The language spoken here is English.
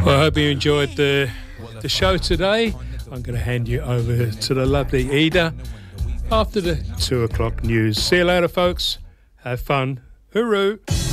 Well, I hope you enjoyed the show today. I'm going to hand you over to the lovely Ida after the 2 o'clock news. See you later, folks. Have fun. Hooroo.